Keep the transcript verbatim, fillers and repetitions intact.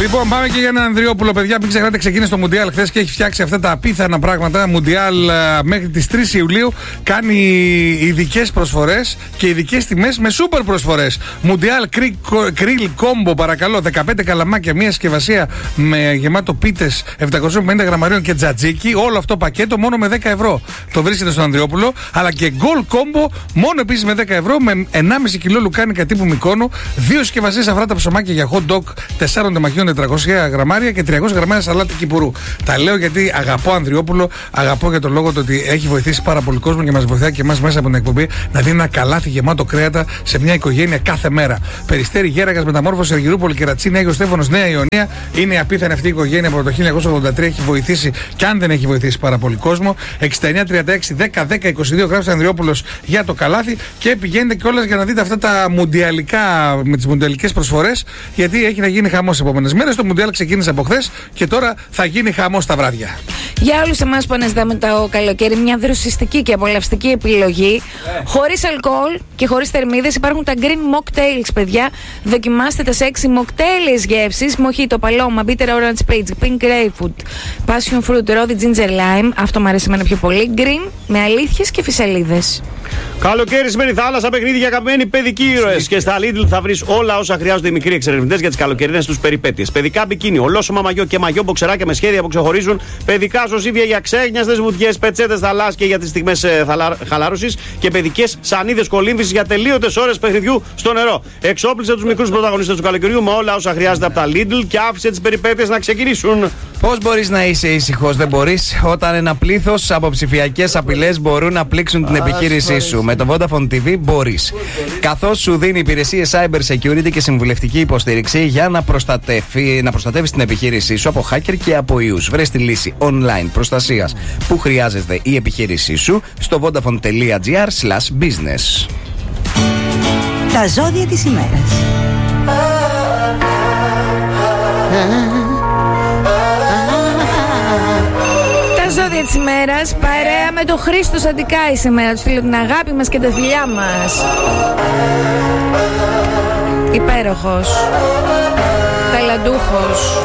Λοιπόν, πάμε και για έναν Ανδριόπουλο, παιδιά. Μην ξεχνάτε, ξεκίνησε το Μουντιάλ χθες και έχει φτιάξει αυτά τα απίθανα πράγματα. Μουντιάλ μέχρι τις τρεις Ιουλίου κάνει ειδικές προσφορές και ειδικές τιμές με σούπερ προσφορές. Μουντιάλ Grill Combo, παρακαλώ. δεκαπέντε καλαμάκια, μια συσκευασία με γεμάτο πίτες επτακόσια πενήντα γραμμαρίων και τζατζίκι. Όλο αυτό πακέτο μόνο με δέκα ευρώ. Το βρίσκεται στον Ανδριόπουλο. Αλλά και Gold Combo μόνο επίσης με δέκα ευρώ με ενάμιση κιλό λουκάνικα τύπου Μικόνου. Δύο συσκευασίες αφρά τα ψωμάκια για hot dog τεσσάρων τεμαχιών τετρακόσια γραμμάρια και τριακόσια γραμμάρια σαλάτα κυπουρού. Τα λέω γιατί αγαπώ Ανδριόπουλο, αγαπώ για τον λόγο του ότι έχει βοηθήσει πάρα πολύ κόσμο και μας βοηθάει και εμάς μέσα από την εκπομπή να δίνει ένα καλάθι γεμάτο κρέατα σε μια οικογένεια κάθε μέρα. Περιστέρι, Γέραγας, Μεταμόρφωση, Αργυρούπολη, Κερατσίνη, Άγιος Στέφανος, Νέα Ιωνία. Είναι η απίθανη αυτή η οικογένεια από το χίλια εννιακόσια ογδόντα τρία. Έχει βοηθήσει και αν δεν έχει βοηθήσει πάρα πολύ κόσμο. εξήντα εννιά τριάντα έξι δέκα δέκα είκοσι δύο γράψτε Ανδριόπουλος για το καλάθι και πηγαίνετε κιόλας για να δείτε αυτά τα μουντιαλικά με τις μουντιαλικές προσφορές, γιατί έχει να γίνει χαμός τις επόμενες μέρες. Το Μουντιάλ ξεκίνησε από χθες και τώρα θα γίνει χαμός τα βράδια. Για όλους εμάς που αναζητάμε το καλοκαίρι μια δροσιστική και απολαυστική επιλογή, ε. χωρίς αλκοόλ και χωρίς θερμίδες, υπάρχουν τα Green Mocktails, παιδιά. Δοκιμάστε τα σεξι μοκτέιλες γεύσεις. Μοχίτο, παλώμα, bitter orange peach, pink grapefruit, passion fruit, rosy ginger lime. Αυτό μου αρέσει εμένα πιο πολύ. Green με αλήθειες και φυσαλίδες. Καλοκαίρι σημαίνει θάλασσα, παιχνίδι για αγαπημένοι παιδικοί ήρωες. Και στα Lidl θα βρεις όλα όσα χρειάζονται οι μικροί εξερευνητές για τις καλοκαιρινές τους περιπέτειες. Παιδικά μπικίνι, ολόσωμα μαγιό και μαγιό μποξεράκια με σχέδια που ξεχωρίζουν. Παιδικά σωσίβια για ξέγνιαστες βουτιές, πετσέτες θαλάσσια για τις στιγμές ε, θαλα... χαλάρωσης. Και παιδικές σανίδες κολύμβησης για τελείωτες ώρες παιχνιδιού στο νερό. Εξόπλισε τους μικρούς πρωταγωνιστές του καλοκαιριού με όλα όσα χρειάζεται από τα Lidl και άφησε τις περιπέτειες να ξεκινήσουν. Πώς μπορείς να είσαι ήσυχος? Δεν μπορείς όταν ένα πλήθος από ψηφιακές απειλές μπορούν να πλήξουν την επιχείρησή σου. Με το Vodafone τι βι μπορείς. Καθώς σου δίνει υπηρεσίες cyber security και συμβουλευτική υποστήριξη για να, να προστατεύεις την επιχείρησή σου από hacker και από ιούς. Βρες τη λύση online προστασίας που χρειάζεται η επιχείρησή σου στο vodafone.gr slash business. Τα ζώδια της ημέρας. Ζώδια της ημέρας, παρέα με τον Χρήστο Σαντικάη σήμερα. Του στείλω την αγάπη μας και τα φιλιά μας. Υπέροχος, ταλαντούχος,